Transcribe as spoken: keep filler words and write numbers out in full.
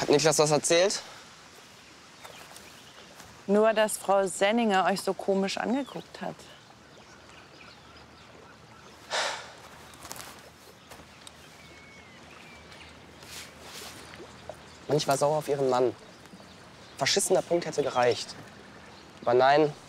Hat Niklas was erzählt? Nur, dass Frau Senninger euch so komisch angeguckt hat. Und ich war sauer auf ihren Mann. Verschissener Punkt hätte gereicht. Aber nein,